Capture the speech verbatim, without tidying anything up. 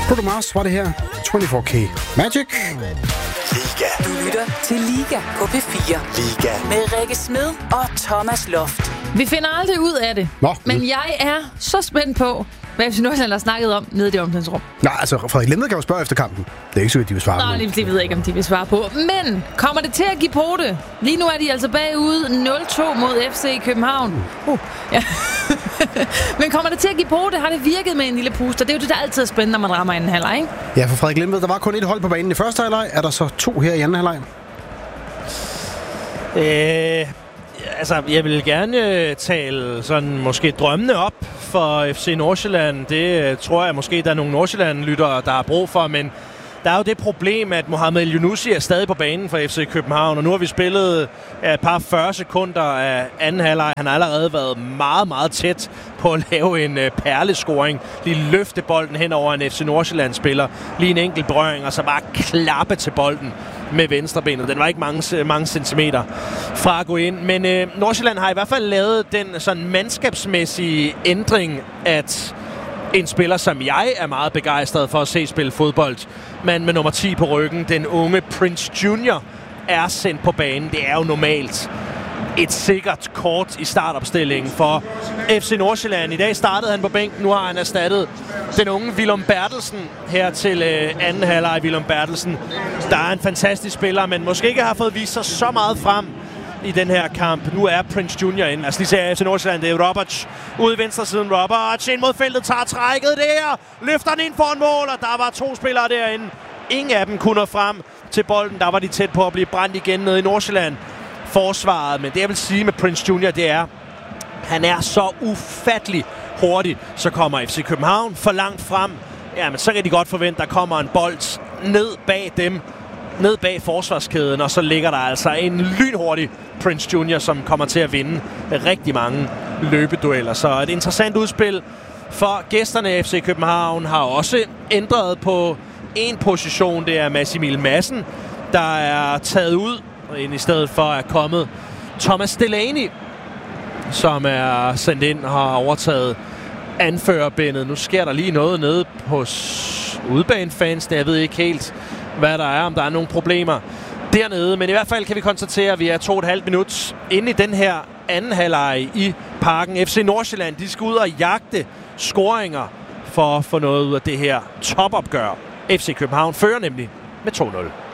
Bruno Mars var det her. fireogtyve K Magic. Liga. Du lytter til Liga på P fire. Liga. Med Rikke Smed og Thomas Loft. Vi finder aldrig ud af det. Nå, men jeg er så spændt på, hvad F C Nordsjælland har snakket om nede i det omklædningsrum. Nej, altså Frederik Lemved kan jo spørge efter kampen. Det er ikke så vidt, de vil svare på. Nej, det ved jeg ikke, om de vil svare på. Men kommer det til at give pote? Lige nu er de altså bagud nul to mod F C København. Uh, ja. Men kommer det til at give pote? Har det virket med en lille puster? Det er jo det, der altid er spændende, når man rammer anden halvleg, ikke? Ja, for Frederik Lemved, der var kun et hold på banen i første halvleg. Er der så to her i anden halvleg? Øh, altså, jeg vil gerne øh, tale sådan måske drømmene op for F C Nordsjælland. Det øh, tror jeg måske, der er nogle Nordsjælland-lyttere, der har brug for, men der er jo det problem, at Mohamed El-Yunusi er stadig på banen for F C København, og nu har vi spillet ja, et par fyrre sekunder af anden halvleg. Han har allerede været meget, meget tæt på at lave en øh, perlescoring. Lige løfte bolden hen over en F C Nordsjælland-spiller. Lige en enkelt berøring, og så bare klappe til bolden med venstrebenet. Den var ikke mange, mange centimeter fra at gå ind. Men øh, Nordsjælland har i hvert fald lavet den sådan mandskabsmæssige ændring, at en spiller, som jeg er meget begejstret for at se spille fodbold, men med nummer ti på ryggen, den unge Prince Junior, er sendt på banen. Det er jo normalt et sikkert kort i startopstillingen for F C Nordsjælland. I dag startede han på bænken, nu har han erstattet den unge Willum Bertelsen her til øh, anden halvleg. Willum Bertelsen, der er en fantastisk spiller, men måske ikke har fået vist sig så meget frem i den her kamp. Nu er Prince Junior inde. Altså lige ser F C Nordsjælland, det er Roberts ude i venstre siden. Roberts ind mod feltet, tager trækket der, løfter den ind foran mål, og der var to spillere derinde. Ingen af dem kunne nå frem til bolden. Der var de tæt på at blive brændt igen nede i Nordsjælland forsvaret. Men det jeg vil sige med Prince Junior, det er, han er så ufattelig hurtig. Så kommer F C København for langt frem. Jamen, så kan de godt forvente, der kommer en bold ned bag dem, ned bag forsvarskæden, og så ligger der altså en lynhurtig Prince Junior, som kommer til at vinde rigtig mange løbedueller. Så et interessant udspil for gæsterne. F C København har også ændret på en position. Det er Mads Emil Madsen, der er taget ud, ind i stedet for at komme Thomas Delaney, som er sendt ind og har overtaget anførerbindet. Nu sker der lige noget nede hos udebanefans. Jeg ved ikke helt, hvad der er, om der er nogle problemer dernede. Men i hvert fald kan vi konstatere, at vi er to og et halvt minut inde i den her anden halvleg i Parken. F C Nordsjælland, de skal ud og jagte scoringer for at få noget ud af det her topopgør. F C København fører nemlig med to nul.